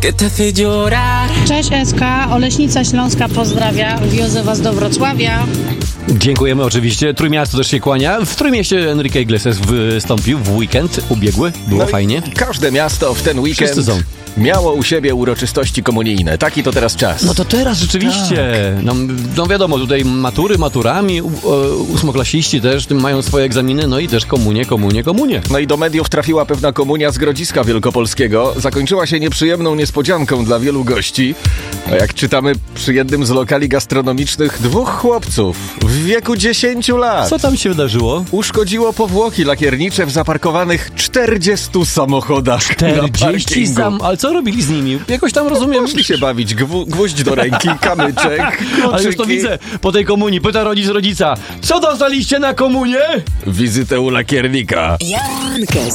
Cześć SK, Oleśnica Śląska pozdrawia, wiozę was do Wrocławia. Dziękujemy oczywiście. Trójmiasto też się kłania. W Trójmieście Enrique Iglesias wystąpił w weekend ubiegły. Było fajnie. Każde miasto w ten weekend Wszyscy są. miało u siebie uroczystości komunijne. Taki to teraz czas. No to teraz rzeczywiście. Tak. No wiadomo, tutaj maturami, ósmoklasiści też mają swoje egzaminy, no i też komunie. No i do mediów trafiła pewna komunia z Grodziska Wielkopolskiego. Zakończyła się nieprzyjemną niespodzianką dla wielu gości. A jak czytamy, przy jednym z lokali gastronomicznych 2 chłopców w wieku 10 lat. Co tam się wydarzyło? Uszkodziło powłoki lakiernicze w zaparkowanych 40 samochodach 40 ale co robili z nimi? Jakoś tam rozumiem. Poszli się bawić, gwóźdź do ręki, kamyczek, kluczyki. Ale już to widzę po tej komunii. Pyta rodzica, co dostaliście na komunię? Wizytę u lakiernika. Jankę